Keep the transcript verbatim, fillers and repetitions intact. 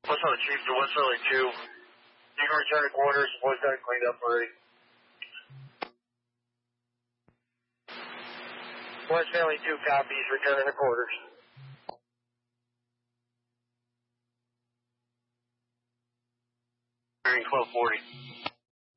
What's up, Chief? To West Philly two. You can return to quarters. Boys got it cleaned up already. West Philly two copies. Returning to quarters. Bearing twelve forty.